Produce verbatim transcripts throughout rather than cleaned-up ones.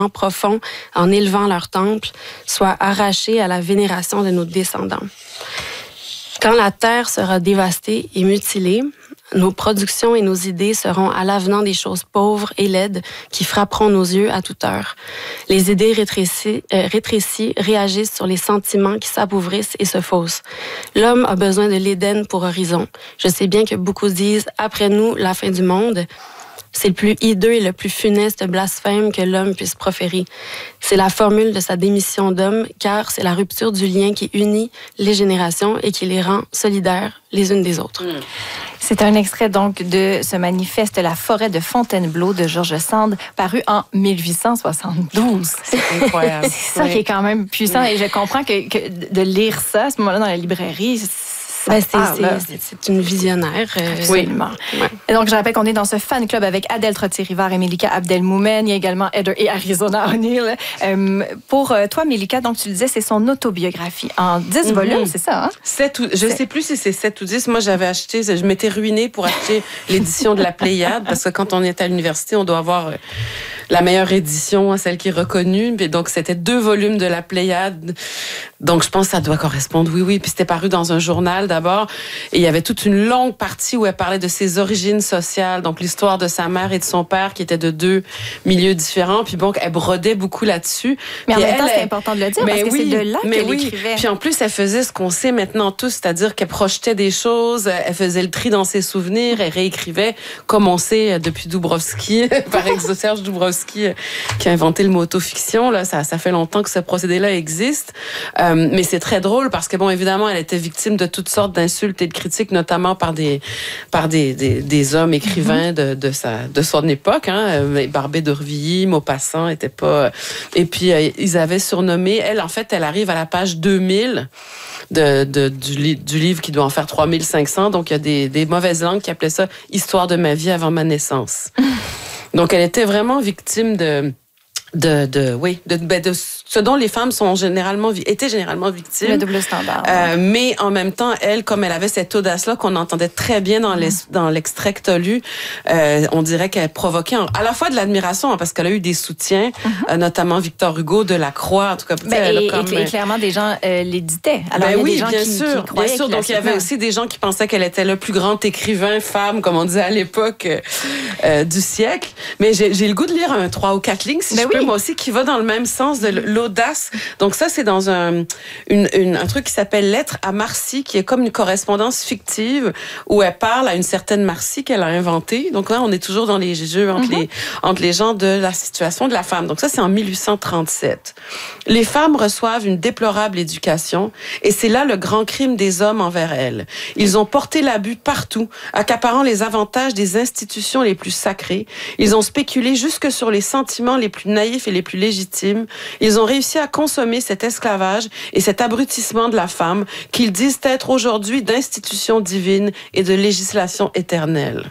profond en élevant leur temple soit arraché à la vénération de nos descendants. Quand la terre sera dévastée et mutilée, nos productions et nos idées seront à l'avenant des choses pauvres et laides qui frapperont nos yeux à toute heure. Les idées rétrécies, euh, rétrécies réagissent sur les sentiments qui s'appauvrissent et se faussent. L'homme a besoin de l'Éden pour horizon. Je sais bien que beaucoup disent « après nous, la fin du monde ». C'est le plus hideux et le plus funeste blasphème que l'homme puisse proférer. C'est la formule de sa démission d'homme, car c'est la rupture du lien qui unit les générations et qui les rend solidaires les unes des autres. Mmh. C'est un extrait donc de ce manifeste La forêt de Fontainebleau de George Sand, paru en mille huit cent soixante-douze. C'est incroyable. C'est ça oui. qui est quand même puissant. Oui. Et je comprends que, que de lire ça à ce moment-là dans la librairie, Ben, c'est, c'est, c'est une visionnaire. Euh, Absolument. Ouais. Et donc, je rappelle qu'on est dans ce fan club avec Adèle Trottier-Rivard et Mélika Abdelmoumen. Il y a également Heather et Arizona O'Neill. Euh, pour toi, Mélika, donc tu le disais, c'est son autobiographie en dix mm-hmm. volumes, c'est ça? Hein? sept ou, je ne sais plus si c'est sept ou dix. Moi, j'avais acheté, je m'étais ruinée pour acheter l'édition de la Pléiade, parce que quand on est à l'université, on doit avoir la meilleure édition, celle qui est reconnue. Et donc, c'était deux volumes de la Pléiade. Donc, je pense que ça doit correspondre, oui, oui. Puis c'était paru dans un journal d'abord. Et il y avait toute une longue partie où elle parlait de ses origines sociales, donc l'histoire de sa mère et de son père qui étaient de deux milieux différents. Puis bon, elle brodait beaucoup là-dessus. Mais puis en même elle, temps, c'est important de le dire, parce que oui, c'est de là qu'elle oui. écrivait. Puis en plus, elle faisait ce qu'on sait maintenant tous, c'est-à-dire qu'elle projetait des choses, elle faisait le tri dans ses souvenirs, elle réécrivait, comme on sait depuis Dubrovski, par exemple Serge Dubrovski, qui a inventé le mot autofiction. Là, ça, ça fait longtemps que ce procédé-là existe. Euh, mais c'est très drôle parce que, bon, évidemment, elle était victime de toutes sortes d'insultes et de critiques, notamment par des, par des, des, des hommes écrivains de, de, sa, de son époque. Hein. Barbé d'Aurevilly, Maupassant était pas... Et puis, euh, ils avaient surnommé... Elle, en fait, elle arrive à la page deux mille de, de, du, du livre qui doit en faire trois mille cinq cents. Donc, il y a des, des mauvaises langues qui appelaient ça « Histoire de ma vie avant ma naissance ». Donc, elle était vraiment victime de... De, de, oui, de, de, de ce dont les femmes sont généralement, étaient généralement victimes. Le double standard. Euh, mais en même temps, elle, comme elle avait cette audace-là qu'on entendait très bien dans, les, dans l'extrait que tu as lu, euh, on dirait qu'elle provoquait à la fois de l'admiration, hein, parce qu'elle a eu des soutiens, mm-hmm. euh, notamment Victor Hugo, Delacroix, en tout cas. Ben, elle et, a comme, et clairement, des gens euh, l'éditaient. Alors, ben il y a oui, des gens bien qui, sûr, qui bien sûr. Donc, il y avait aussi des gens qui pensaient qu'elle était le plus grand écrivain femme, comme on disait à l'époque, euh, du siècle. Mais j'ai, j'ai le goût de lire un trois ou quatre lignes, si ben je oui. peux, moi aussi, qui va dans le même sens de l'audace. Donc ça, c'est dans un, une, une, un truc qui s'appelle Lettre à Marcy, qui est comme une correspondance fictive où elle parle à une certaine Marcy qu'elle a inventée. Donc là, on est toujours dans les jeux entre, mm-hmm. les, entre les gens de la situation de la femme. Donc ça, c'est en mille huit cent trente-sept. Les femmes reçoivent une déplorable éducation et c'est là le grand crime des hommes envers elles. Ils ont porté l'abus partout, accaparant les avantages des institutions les plus sacrées. Ils ont spéculé jusque sur les sentiments les plus naïfs et les plus légitimes. Ils ont réussi à consommer cet esclavage et cet abrutissement de la femme qu'ils disent être aujourd'hui d'institutions divines et de législation éternelle.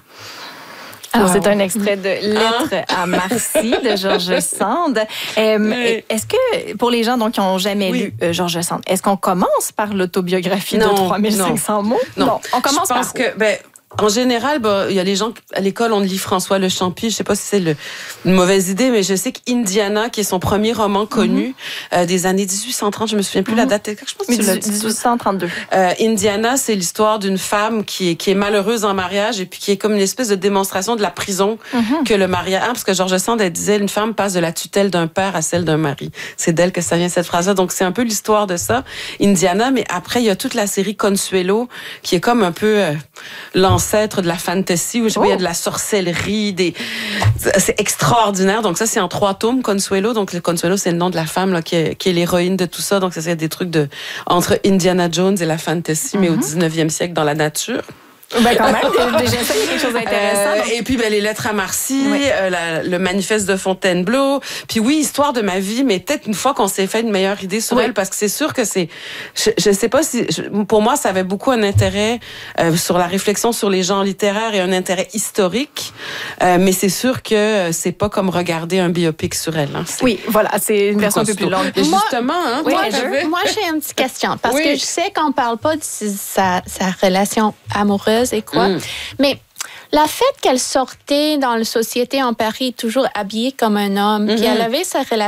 Alors, c'est un extrait de Lettre à Marcy de George Sand. Euh, Mais... Est-ce que, pour les gens donc, qui n'ont jamais oui. lu euh, George Sand, est-ce qu'on commence par l'autobiographie non, de trois mille cinq cents mots? Non. non. On commence Je pense par que, ben, en général, bah, il y a les gens à l'école, on lit François Le Champy. Je sais pas si c'est le, une mauvaise idée, mais je sais qu'Indiana, qui est son premier roman connu mm-hmm. euh, des années dix-huit cent trente, je me souviens plus mm-hmm. la date. Je pense que c'est dix-huit cent trente-deux. Euh, Indiana, c'est l'histoire d'une femme qui est qui est malheureuse en mariage et puis qui est comme une espèce de démonstration de la prison mm-hmm. que le mariage. Ah, parce que George Sand elle disait, une femme passe de la tutelle d'un père à celle d'un mari. C'est d'elle que ça vient cette phrase-là. Donc c'est un peu l'histoire de ça, Indiana. Mais après, il y a toute la série Consuelo, qui est comme un peu euh, l'ancêtre de la fantasy, où je sais pas, il y a de la sorcellerie, des... c'est extraordinaire. Donc ça, c'est en trois tomes, Consuelo. Donc le Consuelo, c'est le nom de la femme là, qui, est, qui est l'héroïne de tout ça. Donc ça, c'est des trucs de entre Indiana Jones et la fantasy, mm-hmm. mais au dix-neuvième siècle dans la nature. Ben quand même, déjà ça, il y a quelque chose d'intéressant. Euh, et puis ben, les lettres à Marcy, oui. euh, la, le manifeste de Fontainebleau. Puis oui, histoire de ma vie, mais peut-être une fois qu'on s'est fait une meilleure idée sur oui. elle, parce que c'est sûr que c'est... Je, je sais pas si... Je, pour moi, ça avait beaucoup un intérêt euh, sur la réflexion sur les genres littéraires et un intérêt historique. Euh, mais c'est sûr que c'est pas comme regarder un biopic sur elle. Hein. Oui, voilà, c'est une version un peu plus longue. Et justement, hein, oui, moi, je, moi, j'ai une petite question. Parce oui. que je sais qu'on parle pas de sa, sa relation amoureuse et quoi. Mm. Mais la fait qu'elle sortait dans la société en Paris toujours habillée comme un homme, mm-hmm. puis elle avait sa relation